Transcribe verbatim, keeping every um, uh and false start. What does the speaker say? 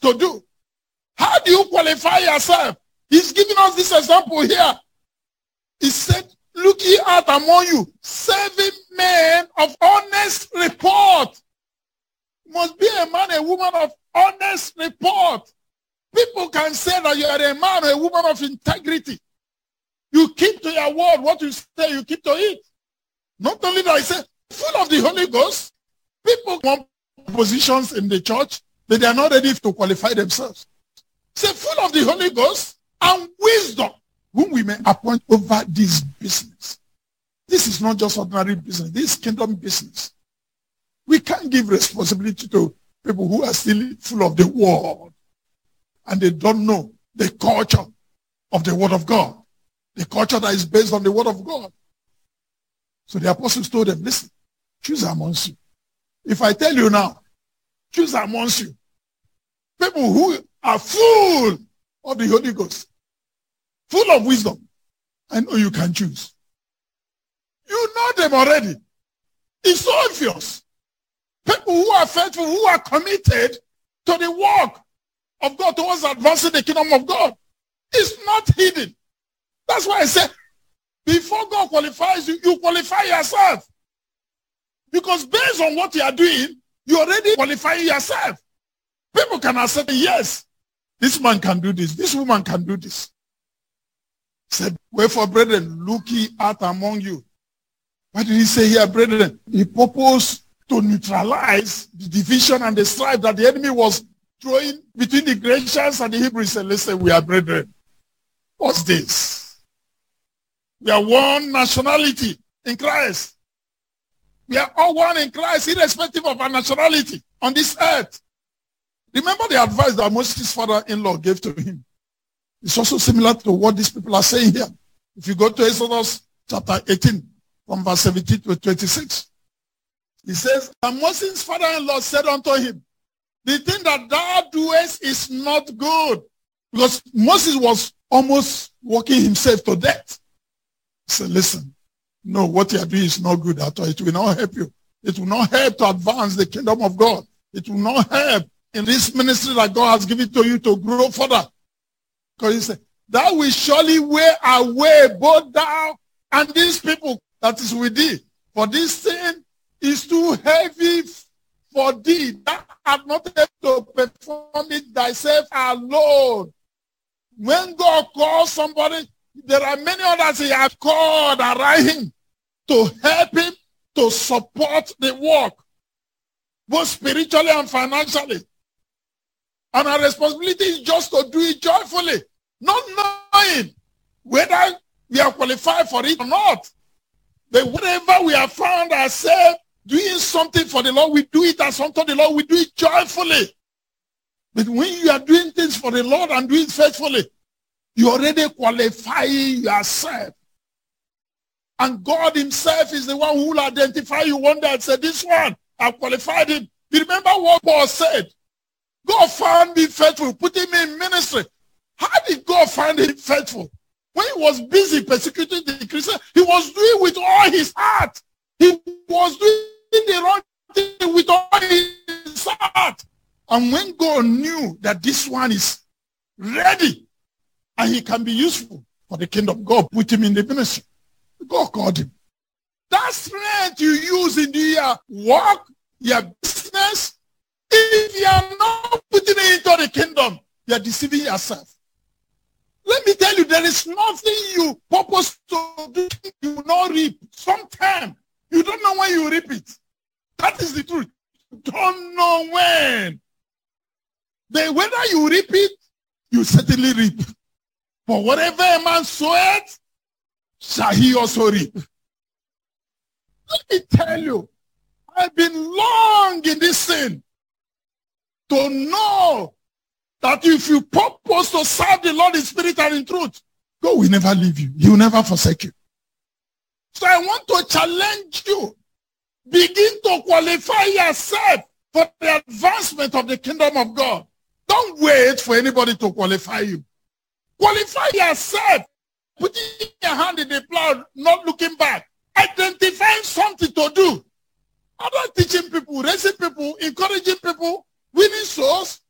to do. How do you qualify yourself? He's giving us this example here. He said, look ye out among you, seven men of honest report. Must be a man, a woman of honest report. People can say that you are a man or a woman of integrity. You keep to your word. What you say, you keep to it. Not only that, I say, full of the Holy Ghost. People want positions in the church, but they are not ready to qualify themselves. Say, full of the Holy Ghost and wisdom, whom we may appoint over this business. This is not just ordinary business. This is kingdom business. We can't give responsibility to people who are still full of the word and they don't know the culture of the word of God, the culture that is based on the word of God. So the apostles told them, listen, choose amongst you. If I tell you now, choose amongst you people who are full of the Holy Ghost, full of wisdom, I know you can choose. You know them already. It's so obvious. People who are faithful, who are committed to the work of God towards advancing the kingdom of God. It's not hidden. That's why I said, before God qualifies you, you qualify yourself. Because based on what you are doing, you already qualify yourself. People can accept, yes, this man can do this, this woman can do this. Said, wherefore, brethren, look ye out among you. What did he say here, brethren? He purposed to neutralize the division and the strife that the enemy was throwing between the Grecians and the Hebrews. He said, listen, we are brethren. What's this? We are one nationality in Christ. We are all one in Christ, irrespective of our nationality on this earth. Remember the advice that Moses' father-in-law gave to him. It's also similar to what these people are saying here. If you go to Exodus chapter eighteen, from verse seventeen to twenty-six, he says, and Moses' father-in-law said unto him, the thing that thou doest is not good. Because Moses was almost walking himself to death. He said, listen, no, what you are doing is not good at all. It will not help you. It will not help to advance the kingdom of God. It will not help in this ministry that God has given to you to grow further. Because he said, thou will surely wear away both thou and these people that is with thee. For this thing is too heavy for thee. Thou art not able to perform it thyself alone. When God calls somebody, there are many others he has called around him to help him to support the work, both spiritually and financially. And our responsibility is just to do it joyfully, not knowing whether we are qualified for it or not. But whenever we have found ourselves doing something for the Lord, we do it as unto the Lord, we do it joyfully. But when you are doing things for the Lord and doing it faithfully, you already qualify yourself. And God himself is the one who will identify you one day and say, this one, I've qualified him. You remember what Paul said? God found me faithful, put him in ministry. How did God find him faithful? When he was busy persecuting the Christians, he was doing with all his heart. He was doing the wrong thing with all his heart. And when God knew that this one is ready and he can be useful for the kingdom, God put him in the ministry. God called him. That strength you use in your work, your business, if you are not putting it into the kingdom, you are deceiving yourself. Let me tell you, there is nothing you purpose to do you will not reap. Sometime, you don't know when you reap it. That is the truth. You don't know when. But whether you reap it, you certainly reap. For whatever a man soweth, shall he also reap. Let me tell you, I've been long in this sin to know that if you purpose to serve the Lord in spirit and in truth, God will never leave you. He will never forsake you. So I want to challenge you. Begin to qualify yourself for the advancement of the kingdom of God. Don't wait for anybody to qualify you. Qualify yourself. Putting your hand in the plow, not looking back. Identifying something to do. I'm not teaching people, raising people, encouraging people, winning souls.